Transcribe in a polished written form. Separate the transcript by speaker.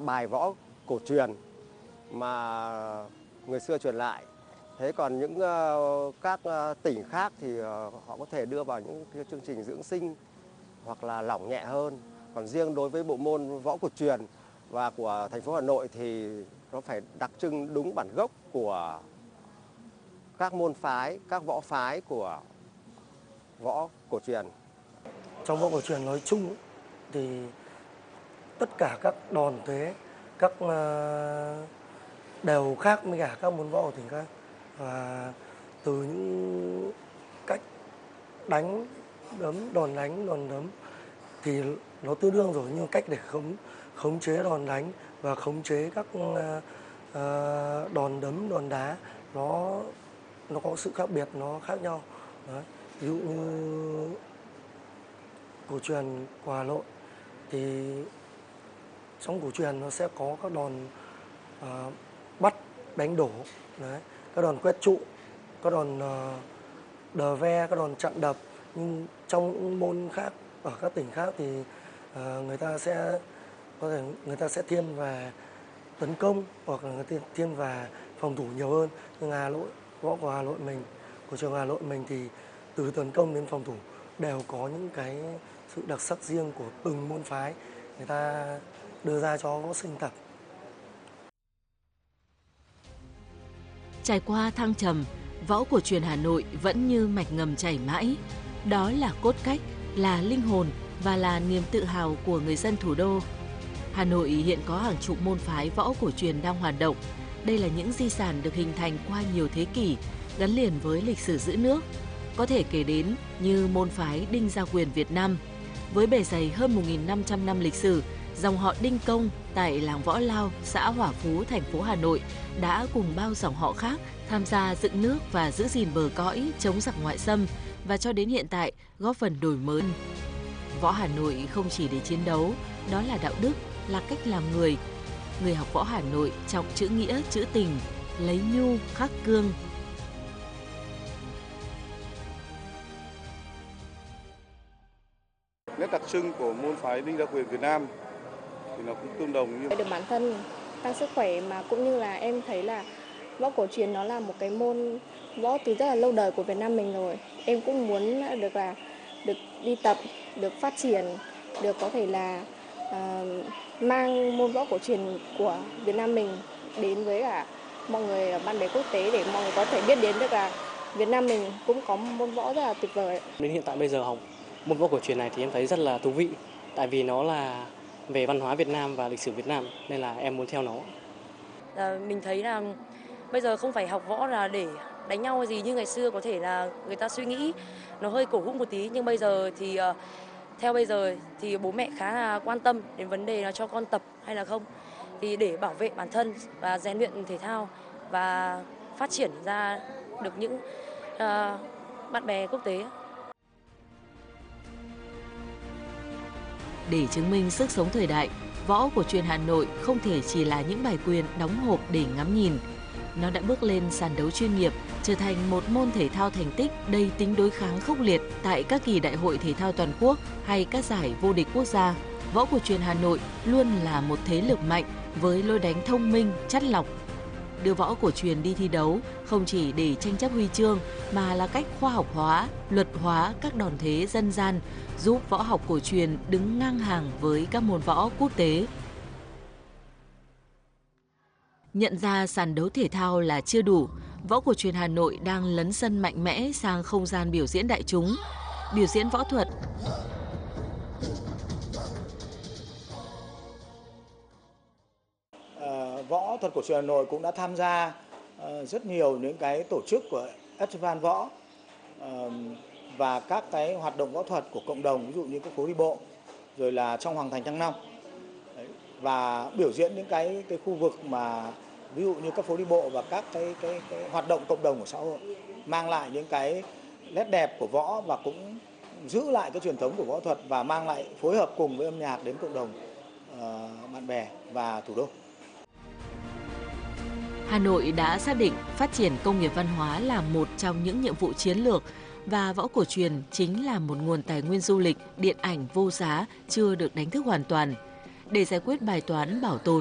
Speaker 1: bài võ cổ truyền mà người xưa truyền lại. Thế còn những các tỉnh khác thì họ có thể đưa vào những chương trình dưỡng sinh hoặc là lỏng nhẹ hơn. Còn riêng đối với bộ môn võ cổ truyền và của thành phố Hà Nội thì nó phải đặc trưng đúng bản gốc của các môn phái, các võ phái của võ cổ truyền.
Speaker 2: Trong võ cổ truyền nói chung thì tất cả các đòn thế, các đều khác với cả các môn võ của tỉnh khác. Và từ những cách đánh, đấm, đòn đánh, đòn đấm thì nó tương đương rồi, nhưng cách để khống chế đòn đánh và khống chế các đòn đấm, đòn đá nó có sự khác biệt, nó khác nhau. Đấy. Ví dụ như cổ truyền của Hà Nội thì trong cổ truyền nó sẽ có các đòn bắt, đánh đổ, đấy, các đòn quét trụ, các đòn đờ ve, các đòn chặn đập. Nhưng trong những môn khác ở các tỉnh khác thì người ta sẽ thiên về tấn công hoặc là người ta thiên về phòng thủ nhiều hơn. Nhưng võ của Hà Nội mình, của trường Hà Nội mình thì từ tấn công đến phòng thủ đều có những cái sự đặc sắc riêng của từng môn phái người ta đưa ra cho võ sinh tập.
Speaker 3: Trải qua thăng trầm, võ cổ truyền Hà Nội vẫn như mạch ngầm chảy mãi. Đó là cốt cách, là linh hồn và là niềm tự hào của người dân thủ đô. Hà Nội hiện có hàng chục môn phái võ cổ truyền đang hoạt động. Đây là những di sản được hình thành qua nhiều thế kỷ, gắn liền với lịch sử giữ nước. Có thể kể đến như môn phái Đinh Gia Quyền Việt Nam. Với bề dày hơn 1.500 năm lịch sử, dòng họ Đinh Công tại làng Võ Lao, xã Hỏa Phú, thành phố Hà Nội đã cùng bao dòng họ khác tham gia dựng nước và giữ gìn bờ cõi chống giặc ngoại xâm và cho đến hiện tại góp phần đổi mới. Võ Hà Nội không chỉ để chiến đấu, đó là đạo đức, là cách làm người. Người học võ Hà Nội trọng chữ nghĩa, chữ tình, lấy nhu, khắc cương.
Speaker 4: Nét đặc trưng của môn phái Đinh Gia Quyền Việt Nam thì nó cũng tương đồng như
Speaker 5: được bản thân tăng sức khỏe, mà cũng như là em thấy là võ cổ truyền nó là một cái môn võ từ rất là lâu đời của Việt Nam mình rồi. Em cũng muốn được đi tập, được phát triển, được có thể là mang môn võ cổ truyền của Việt Nam mình đến với cả mọi người, bạn bè quốc tế, để mọi người có thể biết đến được là Việt Nam mình cũng có môn võ rất là tuyệt vời.
Speaker 6: Đến hiện tại bây giờ học môn võ cổ truyền này thì em thấy rất là thú vị, tại vì nó là về văn hóa Việt Nam và lịch sử Việt Nam, nên là em muốn theo nó.
Speaker 7: Mình thấy là bây giờ không phải học võ là để đánh nhau hay gì như ngày xưa, có thể là người ta suy nghĩ nó hơi cổ hủ một tí, nhưng bây giờ thì bố mẹ khá là quan tâm đến vấn đề là cho con tập hay là không, thì để bảo vệ bản thân và rèn luyện thể thao và phát triển ra được những bạn bè quốc tế.
Speaker 3: Để chứng minh sức sống thời đại, võ cổ truyền Hà Nội không thể chỉ là những bài quyền đóng hộp để ngắm nhìn. Nó đã bước lên sàn đấu chuyên nghiệp, trở thành một môn thể thao thành tích đầy tính đối kháng khốc liệt tại các kỳ đại hội thể thao toàn quốc hay các giải vô địch quốc gia. Võ cổ truyền Hà Nội luôn là một thế lực mạnh với lối đánh thông minh, chắt lọc. Đưa võ cổ truyền đi thi đấu không chỉ để tranh chấp huy chương mà là cách khoa học hóa, luật hóa các đòn thế dân gian, giúp võ học cổ truyền đứng ngang hàng với các môn võ quốc tế. Nhận ra sàn đấu thể thao là chưa đủ, võ cổ truyền Hà Nội đang lấn sân mạnh mẽ sang không gian biểu diễn đại chúng, biểu diễn võ thuật.
Speaker 8: Võ thuật cổ truyền Hà Nội cũng đã tham gia rất nhiều những cái tổ chức của Festival võ và các cái hoạt động võ thuật của cộng đồng, ví dụ như các phố đi bộ, rồi là trong Hoàng thành Thăng Long. Và biểu diễn những cái khu vực mà ví dụ như các phố đi bộ và các cái hoạt động cộng đồng của xã hội, mang lại những cái nét đẹp của võ và cũng giữ lại cái truyền thống của võ thuật và mang lại phối hợp cùng với âm nhạc đến cộng đồng bạn bè và thủ đô.
Speaker 3: Hà Nội đã xác định phát triển công nghiệp văn hóa là một trong những nhiệm vụ chiến lược và võ cổ truyền chính là một nguồn tài nguyên du lịch, điện ảnh vô giá chưa được đánh thức hoàn toàn. Để giải quyết bài toán bảo tồn